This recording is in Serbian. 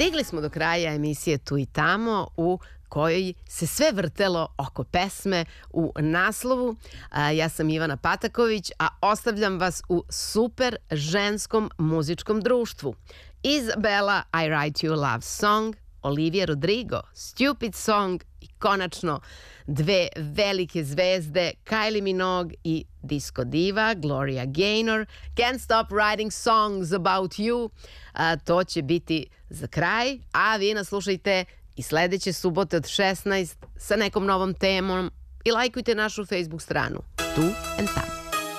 Stigli smo do kraja emisije Tu i tamo u kojoj se sve vrtelo oko pesme u naslovu. Ja sam Ivana Pataković, a ostavljam vas u super ženskom muzičkom društvu. Isabella, I Write You a Love Song, Olivia Rodrigo, Stupid Song i konačno dve velike zvezde, Kylie Minogue i disco diva Gloria Gaynor, Can't Stop Writing Songs About You. To će biti za kraj, a vi nas slušajte i sledeće subote od 16 sa nekom novom temom i lajkujte našu Facebook stranu Tu and Tamo.